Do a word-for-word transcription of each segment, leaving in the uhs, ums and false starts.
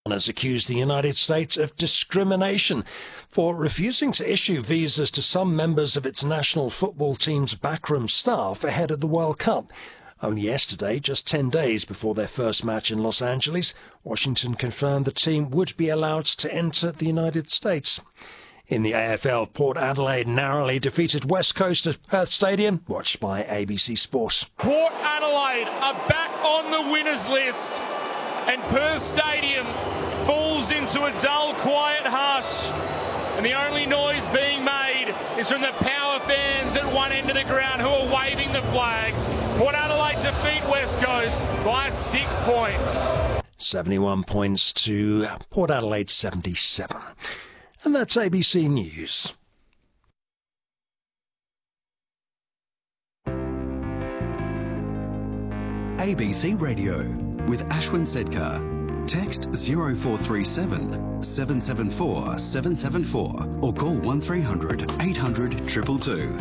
has accused the United States of discrimination for refusing to issue visas to some members of its national football team's backroom staff ahead of the World Cup. Only yesterday, just ten days before their first match in Los Angeles, Washington confirmed the team would be allowed to enter the United States. In the A F L, Port Adelaide narrowly defeated West Coast at Perth Stadium, watched by A B C Sports. Port Adelaide are back on the winners list, and Perth Stadium falls into a dull, quiet hush, and the only noise being made is from the power fans at one end of the ground who are waving the flags. Port Adelaide defeat West Coast by six points. seventy-one points to Port Adelaide seventy-seven. And that's A B C News. A B C Radio with Ashwin Sedkar. Text zero four three seven, seven seven four, seven seven four or call one three hundred, eight hundred, two two two.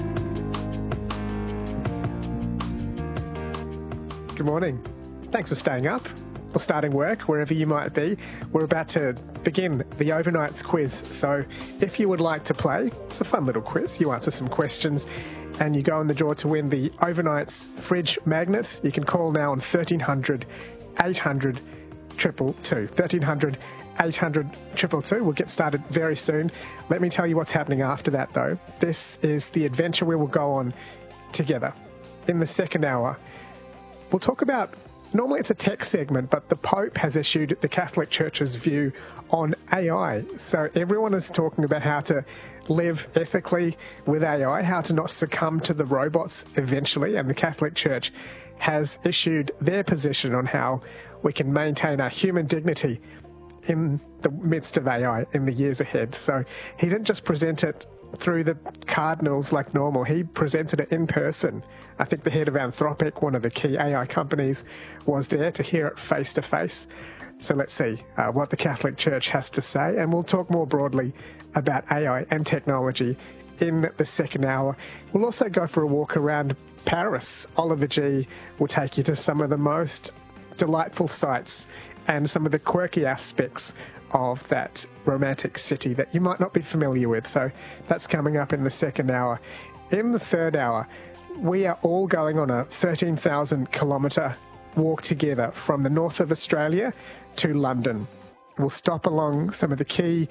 Good morning. Thanks for staying up or starting work, wherever you might be. We're about to begin the Overnights quiz. So if you would like to play, it's a fun little quiz. You answer some questions and you go in the draw to win the Overnights fridge magnet. You can call now on thirteen hundred, eight hundred, two two two. thirteen hundred, eight hundred, two two two. We'll get started very soon. Let me tell you what's happening after that, though. This is the adventure we will go on together. In the second hour, we'll talk about, normally it's a tech segment, but the Pope has issued the Catholic Church's view on A I. So everyone is talking about how to live ethically with A I, how to not succumb to the robots eventually, and the Catholic Church has issued their position on how we can maintain our human dignity in the midst of A I in the years ahead. So he didn't just present it through the cardinals like normal. He presented it in person. I think the head of Anthropic, one of the key A I companies, was there to hear it face to face. So let's see uh, what the Catholic Church has to say, and we'll talk more broadly about A I and technology in the second hour. We'll also go for a walk around Paris. Oliver G will take you to some of the most delightful sights and some of the quirky aspects of that romantic city that you might not be familiar with. So that's coming up in the second hour. In the third hour, we are all going on a thirteen thousand kilometre walk together from the north of Australia to London. We'll stop along some of the key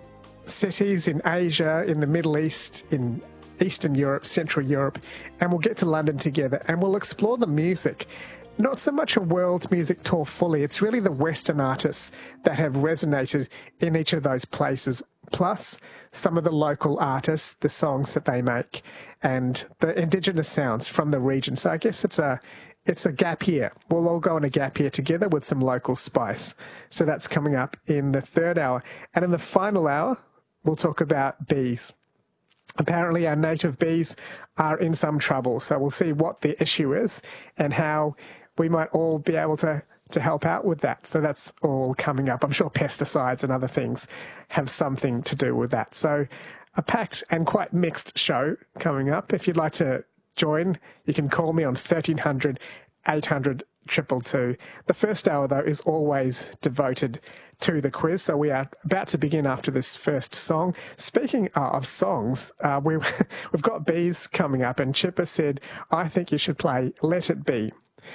cities in Asia, in the Middle East, in Eastern Europe, Central Europe, and we'll get to London together and we'll explore the music. Not so much a world music tour fully, it's really the Western artists that have resonated in each of those places, plus some of the local artists, the songs that they make, and the indigenous sounds from the region. So I guess it's a it's a gap year. We'll all go on a gap year together with some local spice. So that's coming up in the third hour. And in the final hour, we'll talk about bees. Apparently our native bees are in some trouble. So we'll see what the issue is and how we might all be able to, to help out with that. So that's all coming up. I'm sure pesticides and other things have something to do with that. So a packed and quite mixed show coming up. If you'd like to join, you can call me on thirteen hundred, eight hundred, two two two. The first hour, though, is always devoted to the quiz. So we are about to begin after this first song. Speaking of songs, uh, we, we've got bees coming up, and Chipper said, I think you should play Let It Be.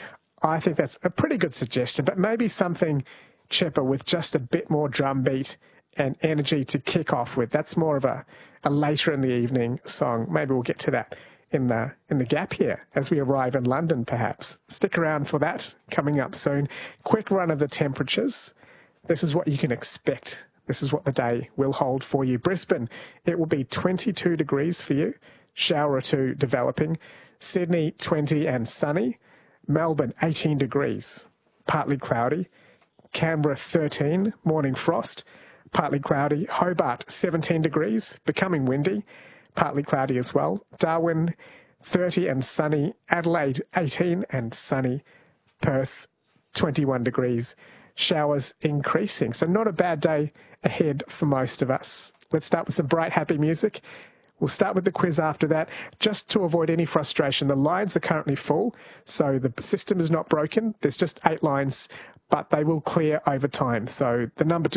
I think that's a pretty good suggestion, but maybe something, Chipper, with just a bit more drum beat and energy to kick off with. That's more of a, a later in the evening song. Maybe we'll get to that in the in the gap here as we arrive in London, perhaps. Stick around for that, coming up soon. Quick run of the temperatures. This is what you can expect. This is what the day will hold for you. Brisbane, it will be twenty-two degrees for you. Shower or two developing. Sydney, twenty and sunny. Melbourne, eighteen degrees. Partly cloudy. Canberra, thirteen. Morning frost. Partly cloudy. Hobart, seventeen degrees. Becoming windy. Partly cloudy as well. Darwin, thirty and sunny. Adelaide, eighteen and sunny. Perth, twenty-one degrees. Showers increasing. So not a bad day ahead for most of us. Let's start with some bright, happy music. We'll start with the quiz after that. Just to avoid any frustration, the lines are currently full, so the system is not broken. There's just eight lines but they will clear over time. So the number to